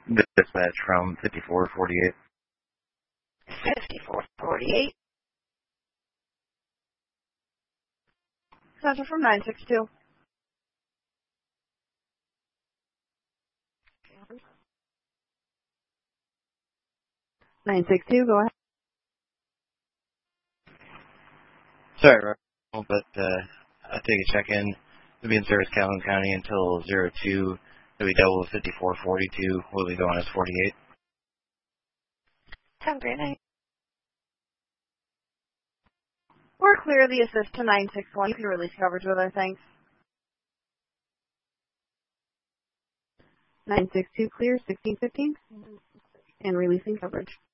Dispatch from 5448. 5448. Center from 962. Go ahead. Sorry, but I take a check-in. We'll be in service Calhoun County until 02. It'll be double with 5442. We'll be going as 48. Have a great night. We're clear the assist to 961. You can release coverage with our thanks. 962 clear, 1615. And releasing coverage.